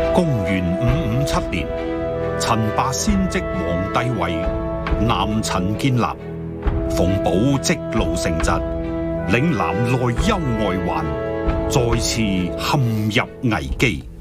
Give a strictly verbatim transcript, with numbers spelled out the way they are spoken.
公元五五七年，陳霸先即皇帝位，南陳建立。馮保積路成疾，嶺南內憂外患，再次陷入危機。